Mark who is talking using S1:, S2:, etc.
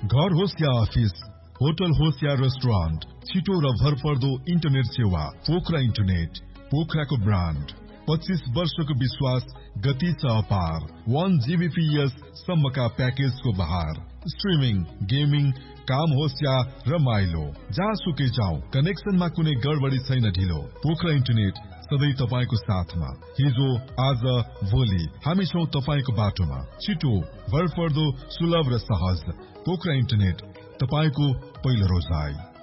S1: घर होस् या office, hotel होस् या रेस्टुरेन्ट, छिटो र भरपर्दो इन्टरनेट सेवा पोखरा इन्टरनेट। पोखराको ब्रान्ड, 25 वर्षको विश्वास, गति छ अपार। 1 Gbps सम्मका प्याकेजको बहार। स्ट्रिमिङ, गेमिङ, काम होस् या रमाइलो, जहाँसुकै जाऊ, कनेक्सनमा कुनै गडबडी छैन ढिलो। पोखरा इन्टरनेट सधैँ तपाईको साथमा। हिजो, आज, भोलि हामी छौं तपाईको बाटोमा। छिटो, भरपर्दो, सुलभ र सहज। पोखरा इन्टरनेट, तपाईको पहिलो रोजाइ।